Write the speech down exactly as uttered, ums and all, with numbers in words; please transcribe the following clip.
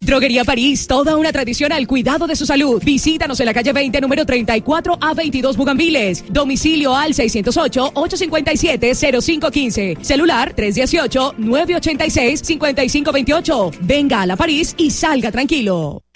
Droguería París, toda una tradición al cuidado de su salud. Visítanos en la calle veinte, número treinta y cuatro a veintidós Bugambiles. Domicilio al seiscientos ocho, ochocientos cincuenta y siete, cero cinco uno cinco. Celular tres uno ocho, nueve ocho seis, cinco cinco dos ocho. Venga a la París y salga tranquilo.